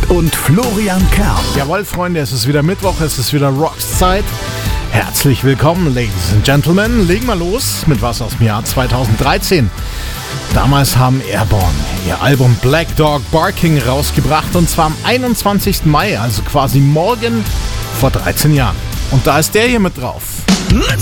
und Florian Kern. Jawohl, Freunde, es ist wieder Mittwoch, es ist wieder Rocks-Zeit. Herzlich willkommen, Ladies and Gentlemen. Legen wir los mit was aus dem Jahr 2013. Damals haben Airborne ihr Album Black Dog Barking rausgebracht, und zwar am 21. Mai, also quasi morgen vor 13 Jahren. Und da ist der hier mit drauf.